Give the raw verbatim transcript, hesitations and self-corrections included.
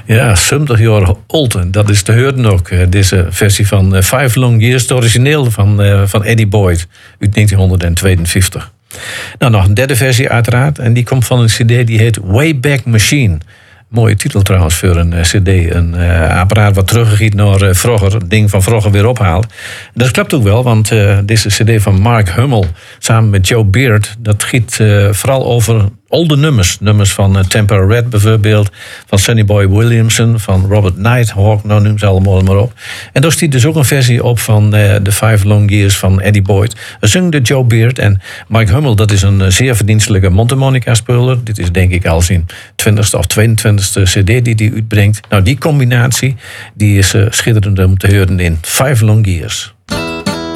Ja, zeventig jaar oud. Dat is te horen ook. Deze versie van uh, Five Long Years. Het origineel van, uh, van Eddie Boyd uit negentien tweeënvijftig. Nou, nog een derde versie uiteraard. En die komt van een cd die heet Wayback Machine. Mooie titel trouwens voor een uh, cd. Een uh, apparaat wat teruggeeft naar uh, vroeger. Het ding van vroeger weer ophaalt. Dat klopt ook wel, want uh, deze cd van Mark Hummel samen met Joe Beard, dat giet uh, vooral over oude nummers. Nummers van uh, Tampa Red bijvoorbeeld. Van Sonny Boy Williamson. Van Robert Nighthawk. Nou, noem ze allemaal maar op. En daar stiet dus ook een versie op van uh, The Five Long Years van Eddie Boyd. Er zong de Joe Beard. En Mike Hummel, dat is een uh, zeer verdienstelijke mondharmonica-speler. Dit is denk ik al zijn twintigste of tweeëntwintigste cd die hij uitbrengt. Nou, die combinatie die is uh, schitterend om te horen in Five Long Years.